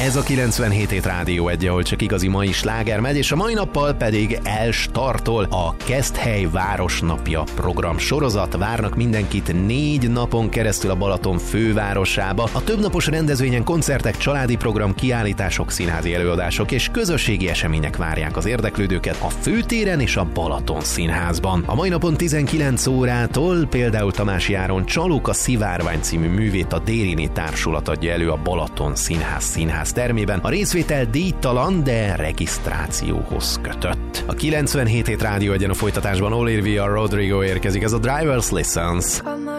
Ez a 97 hét Rádió 1, ahol csak igazi mai sláger megy, és a mai nappal pedig elstartol a Keszthely Városnapja program sorozat. Várnak mindenkit 4 napon keresztül a Balaton fővárosába. A többnapos rendezvényen koncertek, családi program, kiállítások, színházi előadások és közösségi események várják az érdeklődőket a főtéren és a Balaton Színházban. A mai napon 19 órától például Tamási Áron Csalók a Szivárvány című művét a Dérini Társulat adja elő a Balaton Színház termében. A részvétel díjtalan, de regisztrációhoz kötött. A 97 hét Rádió 1 a folytatásban Olivia Rodrigo érkezik, ez a Driver's License.